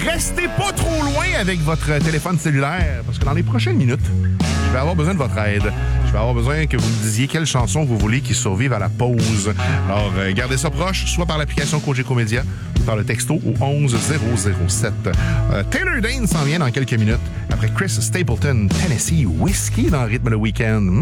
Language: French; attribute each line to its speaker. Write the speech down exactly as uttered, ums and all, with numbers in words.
Speaker 1: restez pas trop loin avec votre téléphone cellulaire, parce que dans les prochaines minutes, je vais avoir besoin de votre aide. Je vais avoir besoin que vous me disiez quelle chanson vous voulez qui survive à la pause. Alors, euh, gardez ça proche, soit par l'application Cogeco Média ou par le texto au onze zéro zéro sept. Euh, Taylor Dayne s'en vient dans quelques minutes. Après Chris Stapleton, Tennessee Whiskey dans le rythme le week-end.